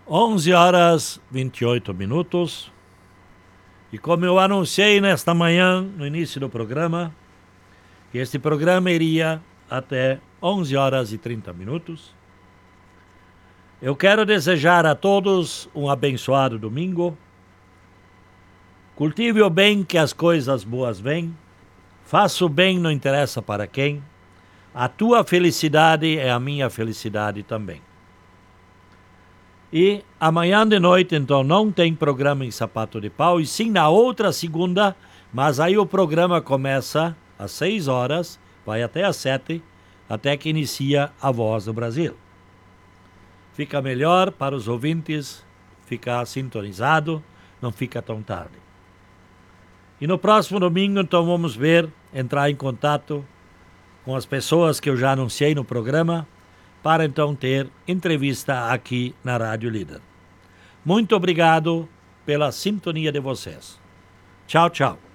11h28. E como eu anunciei nesta manhã, no início do programa, que este programa iria até 11h30. Eu quero desejar a todos um abençoado domingo. Cultive o bem que as coisas boas vêm. Faça o bem, não interessa para quem. A tua felicidade é a minha felicidade também. E amanhã de noite, então, não tem programa em Sapato de Pau, e sim na outra segunda, mas aí o programa começa às 6h, vai até às 7h, até que inicia a Voz do Brasil. Fica melhor para os ouvintes ficar sintonizado, não fica tão tarde. E no próximo domingo, então, vamos entrar em contato com as pessoas que eu já anunciei no programa, para então ter entrevista aqui na Rádio Líder. Muito obrigado pela sintonia de vocês. Tchau, tchau.